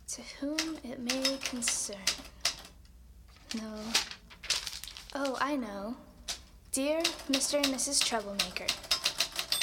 To whom it may concern. No. Oh, I know. Dear Mr. and Mrs. Troublemaker,